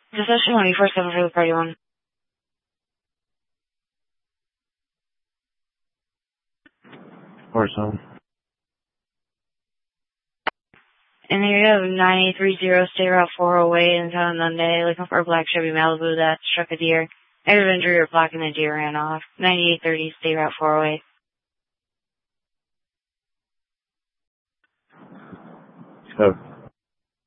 Session 24/7 for the party one. Warzone. And here you have 9830 State Route 408 in town Monday, looking for a black Chevy Malibu that struck a deer. Negative injury or blocking the deer ran off. 9830 State Route 408. So